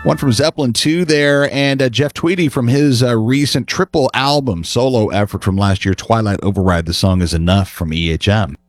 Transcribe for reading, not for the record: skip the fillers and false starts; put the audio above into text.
One from Zeppelin 2 there, and Jeff Tweedy from his recent triple album solo effort from last year, Twilight Override. The song is Enough from EHM.